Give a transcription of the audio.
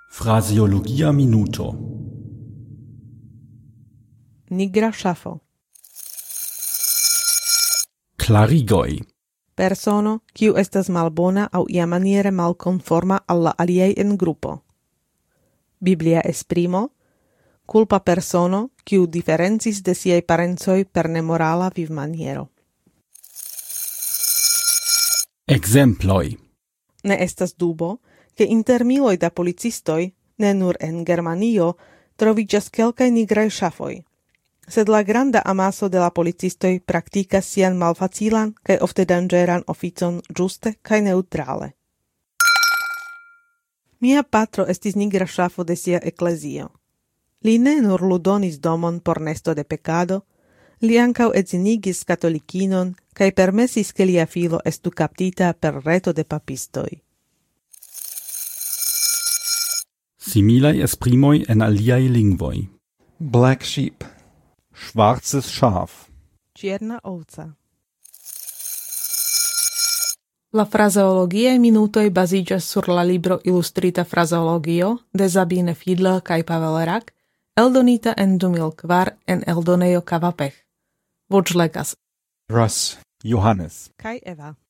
Fraseologia minuto. Nigra ŝafo. Klarigoj. Persono, kiu estas malbona aŭ iamaniere malkonforma al la aliaj en grupo. Biblia esprimo: kulpa persono, kiu diferencis de siaj parencoj per nemorala vivmaniero. Ekzemploj. Ne estas dubo, che inter miloj da policistoj, ne nur en Germanio, troviĝas kelkaj nigraj ŝafoj. Sed la granda amaso de la policistoj praktikas sian malfacilan kaj ofte danĝeran oficon ĝuste kaj neŭtrale. Mia patro estis nigra ŝafo de sia eklezio. Li ne nur ludonis domon por nesto de pekado, li ankaŭ edzinigis katolikinon kaj permesis ke lia filo estu kaptita per reto de papistoj. Similaj esprimoj en aliaj lingvoj. Black sheep. Schwarzes Schaf. Čierna ovca. La frazeologiaj minutoj baziĝas sur la libro Ilustrita frazeologio de Sabine Fiedler kaj Pavel Rak, eldonita en 2004 en eldonejo Kavapech. Voĉlegas Russ Johannes. kaj Eva.